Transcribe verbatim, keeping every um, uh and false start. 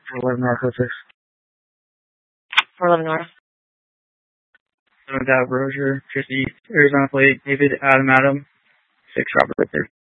four eleven North oh six. four eleven North. Dad Rozier, fifty, Arizona plate, David Adam Adam, six Robert Victor.